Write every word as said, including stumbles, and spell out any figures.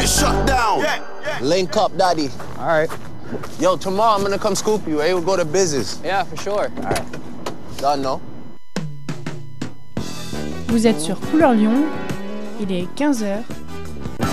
get shut down. Yeah, yeah. Link up, daddy. All right. Yo, tomorrow I'm gonna come scoop you, eh? We'll go to business. Yeah, for sure. All right. Done, no? Vous êtes sur Couleur Lyon, il est quinze heures.